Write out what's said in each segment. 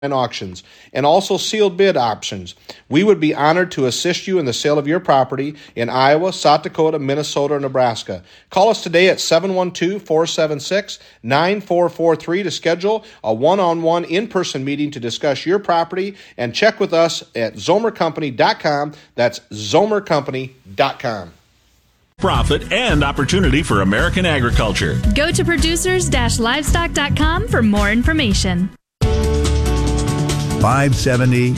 and auctions, and also sealed bid options. We would be honored to assist you in the sale of your property in Iowa, South Dakota, Minnesota, or Nebraska. Call us today at 712-476-9443 to schedule a one-on-one in-person meeting to discuss your property, and check with us at zomercompany.com. That's zomercompany.com. Profit and opportunity for American agriculture. Go to producers-livestock.com for more information. 570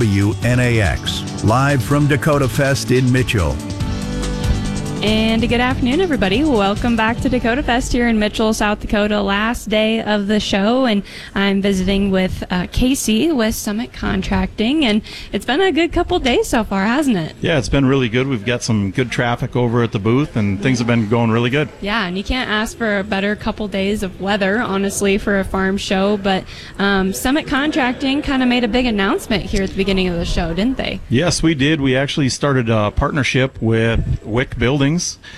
WNAX, live from Dakota Fest in Mitchell. And good afternoon, everybody. Welcome back to Dakota Fest here in Mitchell, South Dakota. Last day of the show, and I'm visiting with Casey with Summit Contracting, and it's been a good couple days so far, hasn't it? Yeah, it's been really good. We've got some good traffic over at the booth, and things have been going really good. Yeah, and you can't ask for a better couple days of weather, honestly, for a farm show, but Summit Contracting kind of made a big announcement here at the beginning of the show, didn't they? Yes, we did. We actually started a partnership with Wick Buildings.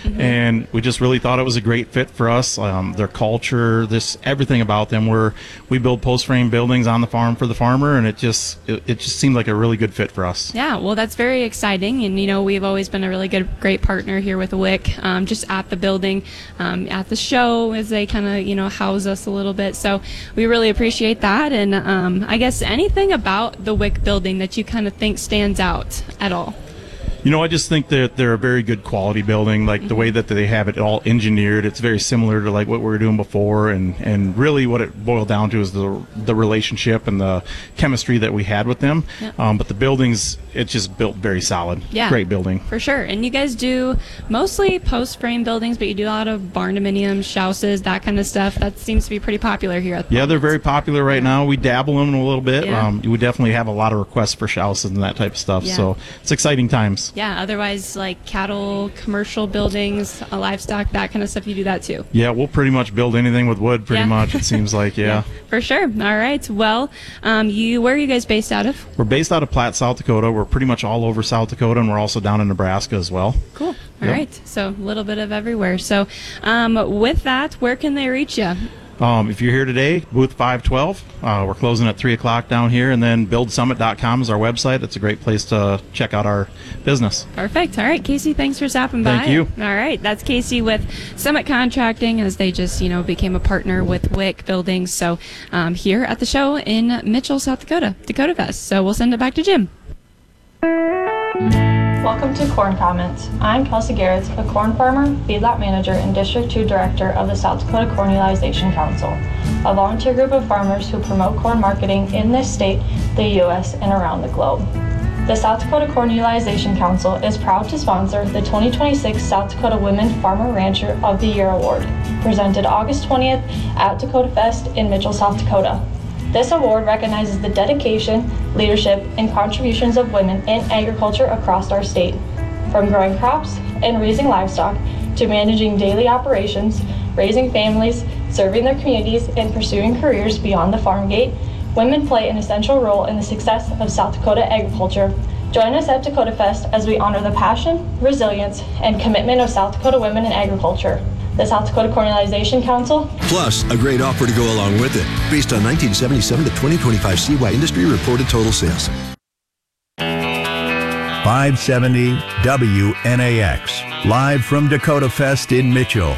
And we just really thought it was a great fit for us. Their culture, everything about them. We build post frame buildings on the farm for the farmer, and it just seemed like a really good fit for us. Yeah, well, that's very exciting, and we've always been a really great partner here with Wick, just at the building, at the show, as they kind of house us a little bit. So we really appreciate that, and I guess anything about the Wick building that you kind of think stands out at all? I just think that they're a very good quality building, like the way that they have it all engineered. It's very similar to like what we were doing before, and really what it boiled down to is the relationship and the chemistry that we had with them. Yep. But the buildings, it's just built very solid. Yeah, great building. For sure. And you guys do mostly post frame buildings, but you do a lot of barn dominiums, houses, that kind of stuff. That seems to be pretty popular here at the moment. They're very popular right now. We dabble in them a little bit. Yeah. We definitely have a lot of requests for houses and that type of stuff. Yeah. So it's exciting times. Yeah, otherwise like cattle, commercial buildings, livestock, that kind of stuff, you do that too? Yeah, we'll pretty much build anything with wood pretty much, it seems like, yeah. For sure. All right. Well, where are you guys based out of? We're based out of Platte, South Dakota. We're pretty much all over South Dakota, and we're also down in Nebraska as well. Cool. All right. So a little bit of everywhere. So with that, where can they reach you? If you're here today, booth 512, we're closing at 3 o'clock down here, and then buildsummit.com is our website. It's a great place to check out our business. Perfect. All right, Casey, thanks for stopping by. Thank you. All right, that's Casey with Summit Contracting, as they just, became a partner with Wick Buildings. So here at the show in Mitchell, South Dakota, Dakota Fest. So we'll send it back to Jim. Welcome to Corn Comments. I'm Kelsey Garretts, a corn farmer, feedlot manager, and District 2 Director of the South Dakota Corn Utilization Council, a volunteer group of farmers who promote corn marketing in this state, the U.S., and around the globe. The South Dakota Corn Utilization Council is proud to sponsor the 2026 South Dakota Women Farmer Rancher of the Year Award, presented August 20th at Dakota Fest in Mitchell, South Dakota. This award recognizes the dedication, leadership, and contributions of women in agriculture across our state. From growing crops and raising livestock to managing daily operations, raising families, serving their communities, and pursuing careers beyond the farm gate, women play an essential role in the success of South Dakota agriculture. Join us at Dakota Fest as we honor the passion, resilience, and commitment of South Dakota women in agriculture. The South Dakota Corn Utilization Council. Plus, a great offer to go along with it, based on 1977 to 2025 CY industry reported total sales. 570 WNAX, live from Dakota Fest in Mitchell.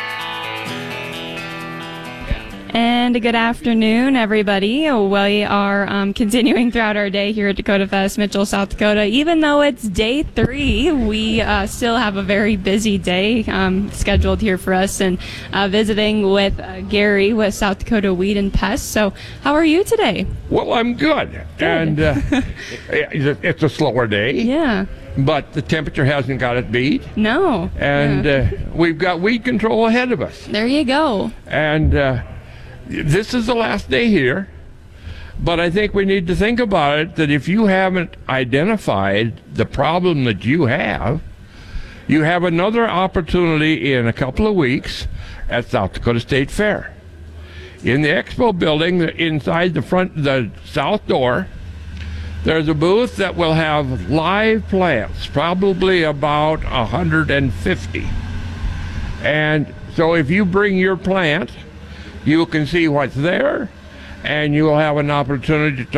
And good afternoon, everybody. We are continuing throughout our day here at Dakota Fest, Mitchell, South Dakota. Even though it's day 3, we still have a very busy day scheduled here for us, and visiting with Gary with South Dakota Weed and Pest. So how are you today? Well, I'm good. And it's a slower day. Yeah. But the temperature hasn't got it beat. No. And we've got weed control ahead of us. There you go. And this is the last day here, but I think we need to think about it, that if you haven't identified the problem that you have another opportunity in a couple of weeks at South Dakota State Fair. In the expo building, inside the south door, there's a booth that will have live plants, probably about 150. And so if you bring your plant, you can see what's there, and you will have an opportunity to